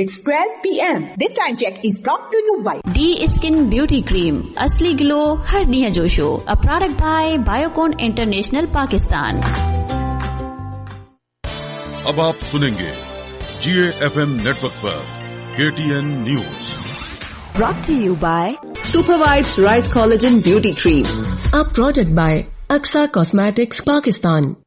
It's 12 p.m. This time check is brought to you by D Skin Beauty Cream. असली glow हर निया जोशो. A product by Biocon International Pakistan. अब आप सुनेंगे GAFM network पर KTN news. Brought to you by Super White Rice Collagen Beauty Cream. A product by Aksa Cosmetics Pakistan.